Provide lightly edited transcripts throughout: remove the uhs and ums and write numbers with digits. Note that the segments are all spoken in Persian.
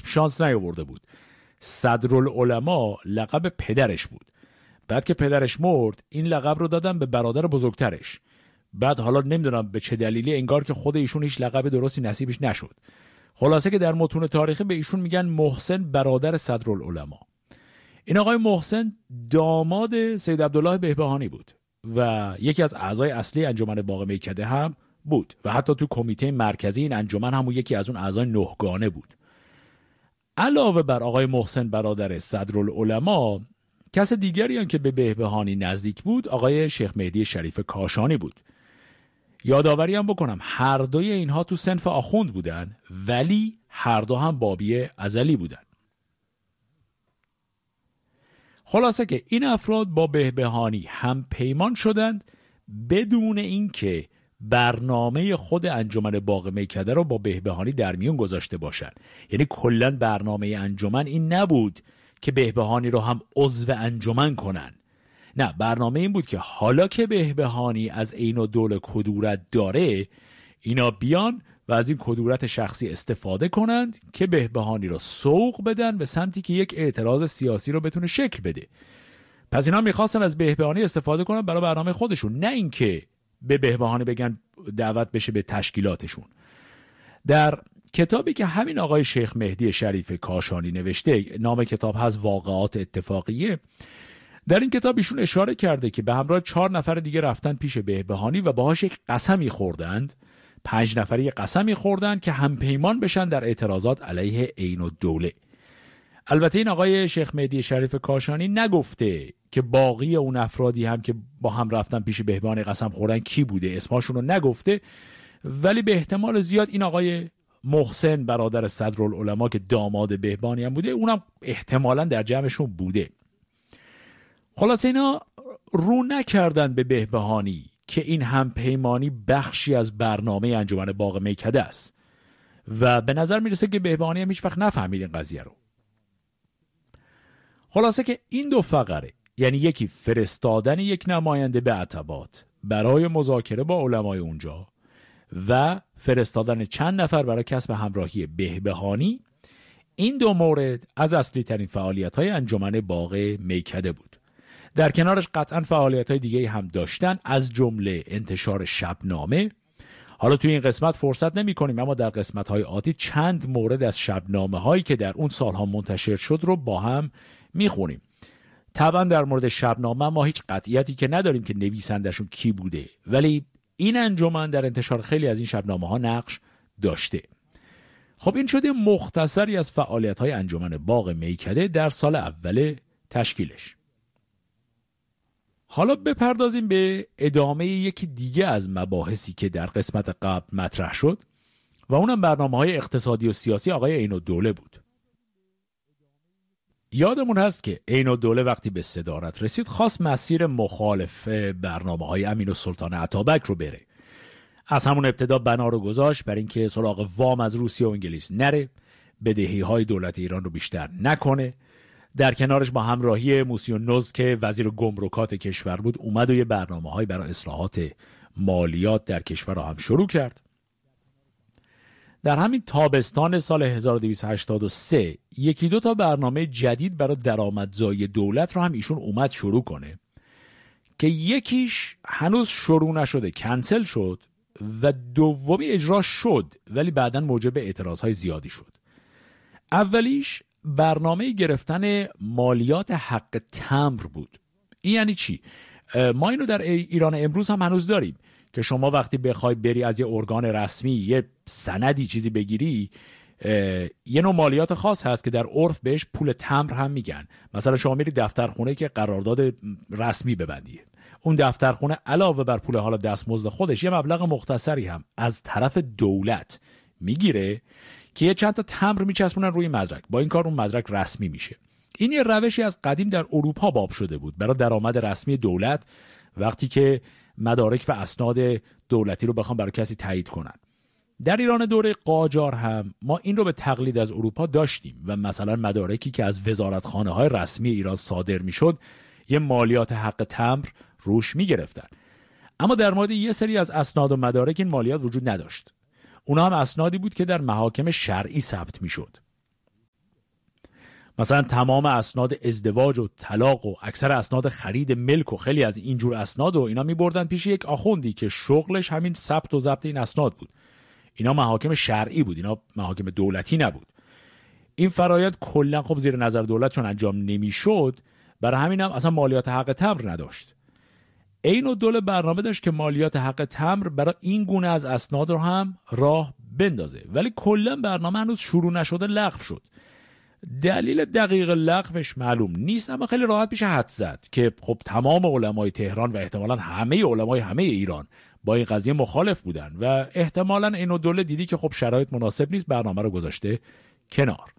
شانس نیاورده بود. صدرالعلما لقب پدرش بود. بعد که پدرش مرد این لقب رو دادن به برادر بزرگترش. بعد حالا نمیدونم به چه دلیلی انگار که خود ایشون هیچ لقب درستی نصیبش نشد. خلاصه که در متون تاریخی به ایشون میگن محسن برادر صدرالعلما. این آقای محسن داماد سید عبدالله بهبهانی بود و یکی از اعضای اصلی انجمن باغ میکده هم بود و حتی تو کمیته مرکزی این انجمن هم یکی از اون اعضای نهگانه بود. علاوه بر آقای محسن برادر صدرالعلما، کس دیگری هم که به بهبهانی نزدیک بود آقای شیخ مهدی شریف کاشانی بود. یادآوری هم بکنم هر دوی اینها تو صنف آخوند بودن ولی هر دو هم بابی ازلی بودن. خلاصه که این افراد با بهبهانی هم پیمان شدند بدون اینکه برنامه خود انجمن باغ میکده رو با بهبهانی در میون گذاشته باشند. یعنی کلا برنامه انجمن این نبود که بهبهانی رو هم عضو انجمن کنن. نه، برنامه این بود که حالا که بهبهانی از عین الدوله کدورت داره اینا بیان و از این کدورت شخصی استفاده کنند که بهبهانی رو سوق بدن به سمتی که یک اعتراض سیاسی رو بتونه شکل بده. پس اینا میخواستن از بهبهانی استفاده کنن برای برنامه خودشون، نه اینکه به بهبهانی بگن دعوت بشه به تشکیلاتشون. در کتابی که همین آقای شیخ مهدی شریف کاشانی نوشته، نام کتاب هست واقعات اتفاقیه، در این کتاب ایشون اشاره کرده که به همراه 4 نفر دیگه رفتن پیش بهبهانی و باهاش یک قسمی خوردند. 5 نفری قسمی خوردند که هم پیمان بشن در اعتراضات علیه عین الدوله. البته این آقای شیخ مهدی شریف کاشانی نگفته که باقی اون افرادی هم که با هم رفتن پیش بهبهانی قسم خوردن کی بوده، اسمشون رو نگفته، ولی به احتمال زیاد این آقای محسن برادر صدرالعلما که داماد بهبهانی هم بوده اونم احتمالاً در جمعشون بوده. خلاص اینا رو نکردن به بهبهانی که این همپیمانی بخشی از برنامه انجمن باغ میکده است و به نظر میرسه که بهبهانی هم هیچ وقت نفهمید این قضیه رو. خلاصه که این دو فقره، یعنی یکی فرستادن یک نماینده به عتبات برای مذاکره با علمای اونجا و فرستادن چند نفر برای کسب همراهی بهبهانی، این دو مورد از اصلی ترین فعالیت های انجمن باغ میکده بود. در کنارش قطعا فعالیت های دیگه هم داشتن، از جمله انتشار شبنامه. حالا توی این قسمت فرصت نمی کنیم اما در قسمت های آتی چند مورد از شبنامه هایی که در اون سالها منتشر شد رو با هم می خونیم. طبعا در مورد شبنامه ما هیچ قطعیتی که نداریم که نویسندشون کی بوده، ولی این انجمن در انتشار خیلی از این شبنامه ها نقش داشته. خب این شده مختصری از فعالیت های انجمن باغ میکده در سال اول تشکیلش. حالا بپردازیم به ادامه یکی دیگه از مباحثی که در قسمت قبل مطرح شد و اونم برنامه‌های اقتصادی و سیاسی آقای عین الدوله بود. یادمون هست که عین الدوله وقتی به صدارت رسید خواست مسیر مخالف برنامه‌های امیرالسلطان اتابک رو بره. از همون ابتدا بنا رو گذاشت بر اینکه سراغ وام از روسیه و انگلیس نره، بدهی‌های دولت ایران رو بیشتر نکنه. در کنارش با همراهی موسی نوز که وزیر گمرکات کشور بود اومد و یه برنامه‌های برای اصلاحات مالیات در کشور رو هم شروع کرد. در همین تابستان سال 1283 یکی دو تا برنامه جدید برای درآمدزایی دولت رو هم ایشون اومد شروع کنه که یکیش هنوز شروع نشده، کنسل شد، و دومی اجرا شد ولی بعداً موجب اعتراضهای زیادی شد. اولیش برنامه گرفتن مالیات حق تمبر بود. این یعنی چی؟ ما اینو در ایران امروز هم هنوز داریم که شما وقتی بخوای بری از یه ارگان رسمی یه سندی چیزی بگیری، یه نوع مالیات خاص هست که در عرف بهش پول تمبر هم میگن. مثلا شما میری دفترخونه که قرارداد رسمی ببندی، اون دفترخونه علاوه بر پول حالا دستمزد خودش یه مبلغ مختصری هم از طرف دولت میگیره که یه چند تا تمبر میچسبونن روی مدرک. با این کار اون مدرک رسمی میشه. این یه روشی از قدیم در اروپا باب شده بود برای درآمد رسمی دولت وقتی که مدارک و اسناد دولتی رو بخوام برای کسی تایید کنن. در ایران دوره قاجار هم ما این رو به تقلید از اروپا داشتیم و مثلا مدارکی که از وزارتخانه‌های رسمی ایران صادر میشد یه مالیات حق تمبر روش میگرفتن. اما در مورد یه سری از اسناد و مدارک این مالیات وجود نداشت. اونا هم اسنادی بود که در محاکم شرعی ثبت میشد. مثلا تمام اسناد ازدواج و طلاق و اکثر اسناد خرید ملک و خیلی از اینجور اسناد و اینا می‌بردن پیش یک آخوندی که شغلش همین ثبت و ضبط این اسناد بود. اینا محاکم شرعی بود، اینا محاکم دولتی نبود. این فرایض کلا خب زیر نظر دولت چون انجام نمیشد، برای همین هم اصلا مالیات حق تمر نداشت. عین‌الدوله برنامه داشت که مالیات حق تمر برای این گونه از اسناد رو هم راه بندازه، ولی کلا برنامه هنوز شروع نشده لغو شد. دلیل دقیق لغوش معلوم نیست، اما خیلی راحت میشه حدس زد که خب تمام علمای تهران و احتمالاً همه علمای همه ایران با این قضیه مخالف بودن و احتمالاً عین‌الدوله دیدی که خب شرایط مناسب نیست، برنامه رو گذاشته کنار.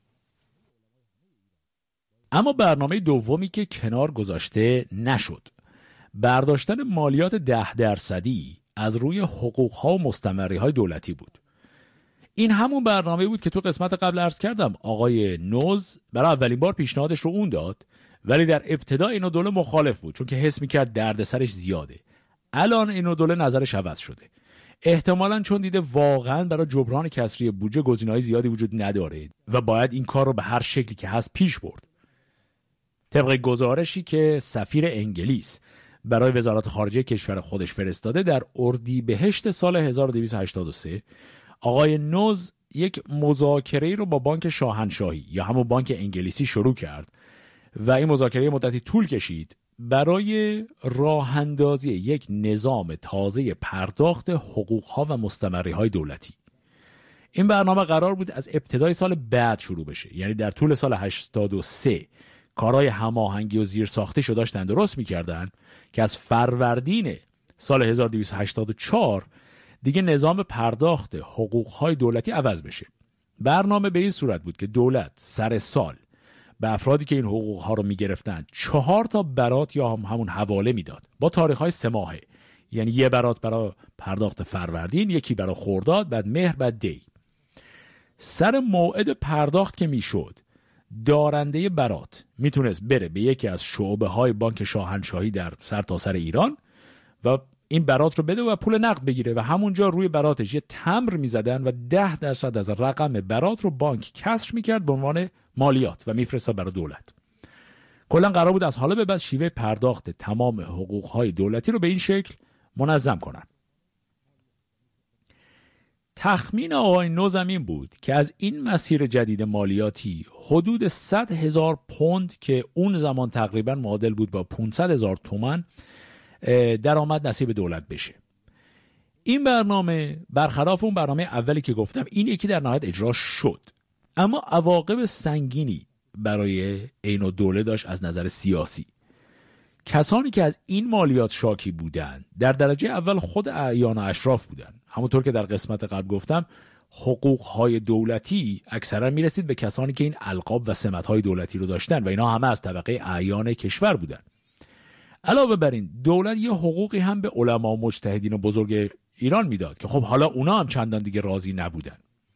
اما برنامه دومی که کنار گذاشته نشد، برداشتن مالیات 10% از روی حقوق‌ها و مستمری‌های دولتی بود. این همون برنامه بود که تو قسمت قبل عرض کردم آقای نوز برای اولین بار پیشنهادش رو اون داد، ولی در ابتدا عین‌الدوله مخالف بود چون که حس می‌کرد دردسرش زیاده. الان عین‌الدوله نظرش عوض شده، احتمالاً چون دیده واقعاً برای جبران کسری بودجه گزینه‌های زیادی وجود نداره و باید این کار رو به هر شکلی که هست پیش برد. طبق گزارشی که سفیر انگلیس برای وزارت خارجه کشور خودش فرستاده، در اردیبهشت سال 1283 آقای نوز یک مذاکره رو با بانک شاهنشاهی یا همون بانک انگلیسی شروع کرد و این مذاکره مدتی طول کشید برای راه اندازی یک نظام تازه پرداخت حقوق‌ها و مستمری‌های دولتی. این برنامه قرار بود از ابتدای سال بعد شروع بشه، یعنی در طول سال 83 کارهای هماهنگی و زیرساختیشو داشتن درست می‌کردن که از فروردین سال 1284 دیگه نظام پرداخت حقوق‌های دولتی عوض بشه. برنامه به این صورت بود که دولت سر سال به افرادی که این حقوق‌ها رو می‌گرفتن 4 برات یا همون حواله میداد با تاریخ‌های 3 ماهه، یعنی یه برات برای پرداخت فروردین، یکی برای خرداد، بعد مهر، بعد دی. سر موعد پرداخت که میشد، دارنده برات میتونست بره به یکی از شعبه‌های بانک شاهنشاهی در سرتاسر ایران و این برات رو بده و پول نقد بگیره و همونجا روی براتش یه تمبر میزدن و 10% از رقم برات رو بانک کسر میکرد به عنوان مالیات و میفرستاد برای دولت. کلا قرار بود از حالا به بعد شیوه پرداخت تمام حقوق‌های دولتی رو به این شکل منظم کنن. تخمین آقای نوز این بود که از این مسیر جدید مالیاتی حدود 100,000 پوند که اون زمان تقریبا معادل بود با 500,000 تومان درآمد نصیب دولت بشه. این برنامه برخلاف اون برنامه اولی که گفتم، این یکی در نهایت اجرا شد، اما عواقب سنگینی برای عین‌الدوله داشت از نظر سیاسی. کسانی که از این مالیات شاکی بودند در درجه اول خود اعیان و اشراف بودند. همونطور که در قسمت قبل گفتم، حقوق‌های دولتی اکثرا میرسید به کسانی که این القاب و سمت‌های دولتی رو داشتن و اینا همه از طبقه اعیان کشور بودند. علاوه بر این، دولت یه حقوقی هم به علما و مجتهدین و بزرگ ایران میداد که خب حالا اونا هم چندان دیگه راضی نبودن.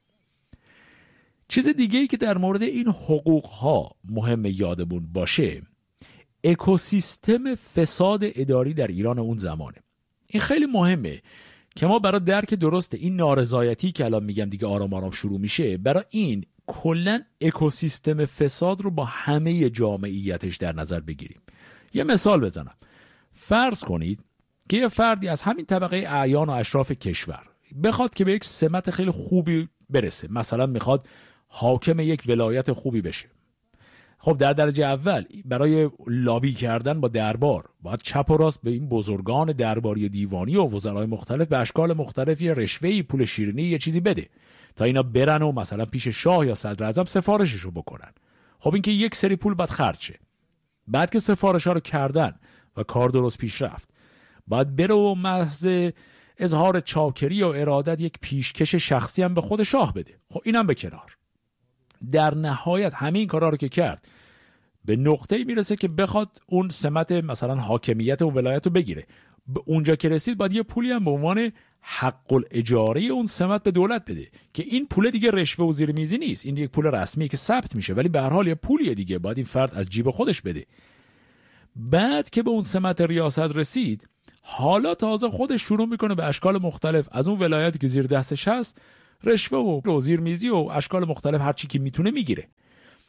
چیز دیگه‌ای که در مورد این حقوق‌ها مهم یادمون باشه، اکوسیستم فساد اداری در ایران اون زمانه. این خیلی مهمه که ما برای درک درست این نارضایتی که الان میگم دیگه آرام آرام شروع میشه، برای این کلاً اکوسیستم فساد رو با همه جامعیتش در نظر بگیریم. یه مثال بزنم. فرض کنید که یه فردی از همین طبقه اعیان و اشراف کشور بخواد که به یک سمت خیلی خوبی برسه، مثلا میخواد حاکم یک ولایت خوبی بشه. خب در درجه اول برای لابی کردن با دربار باید چپ و راست به این بزرگان درباری و دیوانی و وزرای مختلف به اشکال مختلفی رشوه‌ای، پول شیرینی، یه چیزی بده تا اینا برن و مثلا پیش شاه یا صدر اعظم سفارششو بکنن. خب این که یک سری پول باید خرج شه. بعد که سفارش‌ها رو کردن و کار درست پیش رفت، باید بره و محض اظهار چاکری و ارادت یک پیشکش شخصی هم به خود شاه بده. خب اینم به کنار. در نهایت همین کارا رو که کرد، به نقطه‌ای میرسه که بخواد اون سمت مثلا حاکمیت و ولایت رو بگیره. به اونجا که رسید باید یه پولی هم به عنوان حق الاجاره اون سمت به دولت بده که این پول دیگه رشوه و زیرمیزی نیست، این یک پول رسمی که ثبت میشه، ولی به هر حال یه پولیه دیگه، باید این فرد از جیب خودش بده. بعد که به اون سمت ریاست رسید، حالا تازه خودش شروع میکنه به اشکال مختلف از اون ولایتی که زیر دستش هست رشوه و زیرمیزی و اشکال مختلف هر چی که میتونه میگیره.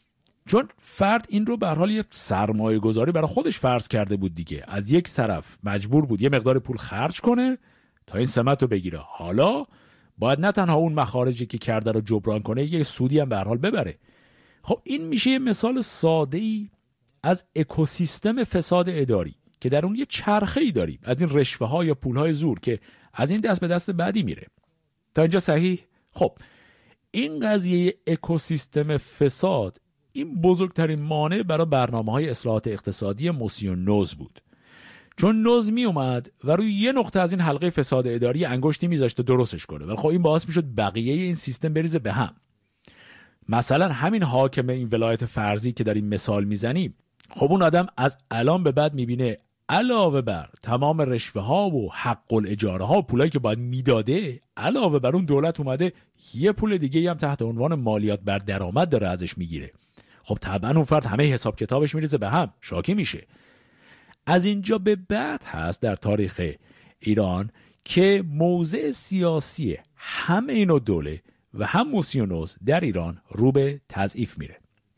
چون فرد این رو به هر حال یه سرمایه گذاری برای خودش فرض کرده بود دیگه. از یک طرف مجبور بود یه مقدار پول خرج کنه تا این سمت رو بگیره، حالا باید نه تنها اون مخارجی که کرده رو جبران کنه، یه سودی هم به هر حال ببره. خب این میشه یه مثال ساده‌ای از اکوسیستم فساد اداری که در اون یه چرخه‌ای داریم از این رشوه‌ها یا پول‌های زور که از این دست به دست بعدی میره. تا اینجا صحیح؟ خب این قضیه اکوسیستم فساد این بزرگترین مانع برای برنامه‌های اصلاحات اقتصادی موسیو نوز بود. چون نوز می اومد و روی یه نقطه از این حلقه فساد اداری انگشتی میذاشت تا درستش کنه، ولی خب این باعث میشد بقیه این سیستم بریزه به هم. مثلا همین حاکم این ولایت فرضی که داریم مثال میزنیم، خب اون آدم از الان به بعد میبینه علاوه بر تمام رشوه ها و حق الاجاره ها و پولایی که باید میداده، علاوه بر اون دولت اومده یه پول دیگه هم تحت عنوان مالیات بر درآمد داره ازش میگیره. خب طبعا اون فرد همه حساب کتابش میریزه به هم، شاکی میشه. از اینجا به بعد هست در تاریخ ایران که موضع سیاسی هم اینو دوله و هم موسیو نوز در ایران رو به تضعیف میره.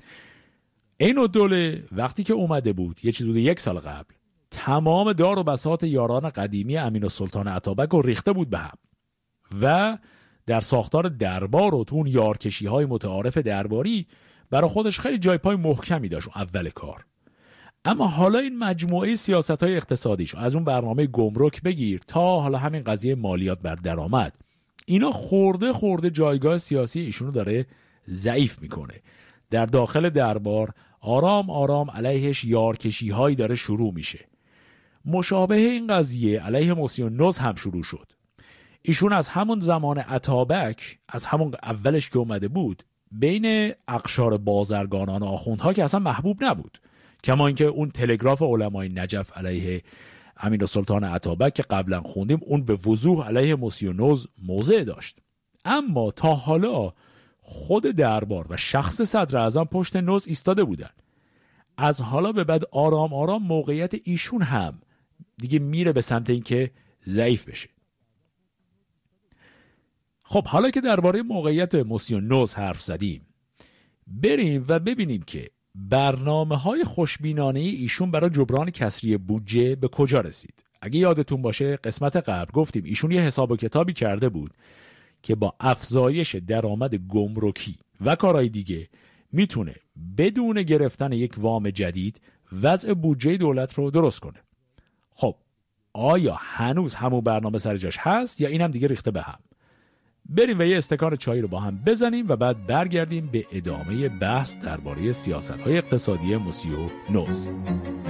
اینو دوله وقتی که اومده بود یه چیز بوده 1 سال قبل، تمام دار و بساط یاران قدیمی امین‌السلطان اتابک رو ریخته بود به هم و در ساختار دربار و تو اون یارکشی‌های متعارف درباری برای خودش خیلی جای پای محکمی داشت اول کار. اما حالا این مجموعه سیاست‌های اقتصادیش از اون برنامه گمرک بگیر تا حالا همین قضیه مالیات بر درآمد، اینا خورده جایگاه سیاسی ایشونو داره ضعیف میکنه. در داخل دربار آرام آرام علیهش یارکشی‌هایی داره شروع میشه. مشابه این قضیه علیه موسیو نوز هم شروع شد. ایشون از همون زمان اتابک، از همون اولش که اومده بود، بین اقشار بازرگانان و آخوندها که اصلا محبوب نبود. کما اینکه اون تلگراف علمای نجف علیه امین‌السلطان اتابک که قبلا خوندیم، اون به وضوح علیه موسیو نوز موضع داشت. اما تا حالا خود دربار و شخص صدر اعظم پشت نوز ایستاده بودن. از حالا به بعد آرام آرام موقعیت ایشون هم دیگه میره به سمت اینکه ضعیف بشه. خب حالا که درباره موقعیت موسیو نوز حرف زدیم، بریم و ببینیم که برنامه‌های خوشبینانه ایشون برای جبران کسری بودجه به کجا رسید. اگه یادتون باشه قسمت قبل گفتیم ایشون یه حساب و کتابی کرده بود که با افزایش درآمد گمرکی و کارهای دیگه میتونه بدون گرفتن یک وام جدید وضع بودجه دولت رو درست کنه. خب آیا هنوز همون برنامه سر جاش هست یا این هم دیگه ریخته به هم؟ بریم و یه استکان چای رو با هم بزنیم و بعد برگردیم به ادامه بحث درباره سیاست‌های اقتصادی موسیو نوز.